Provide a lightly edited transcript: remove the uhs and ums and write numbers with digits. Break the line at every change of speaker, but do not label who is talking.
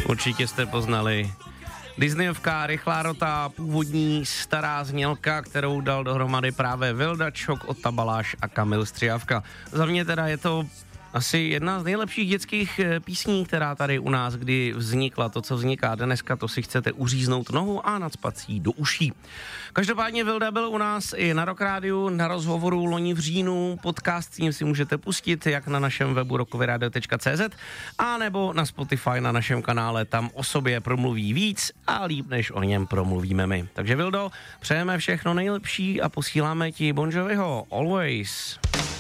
Určitě jste poznali. Disneyovka rychlá rota, původní stará znělka, kterou dal dohromady právě Vilda Čok, Ota Baláš a Kamil Střijavka. Za mě teda je to asi jedna z nejlepších dětských písní, která tady u nás kdy vznikla. To, co vzniká dneska, to si chcete uříznout nohu a nacpat si do uší. Každopádně Vilda byl u nás i na Rock Rádiu, na rozhovoru loni v říjnu. Podcast s ním si můžete pustit jak na našem webu rockovyradio.cz a nebo na Spotify na našem kanále. Tam o sobě promluví víc a líp, než o něm promluvíme my. Takže Vildo, přejeme všechno nejlepší a posíláme ti Bon Joviho Always.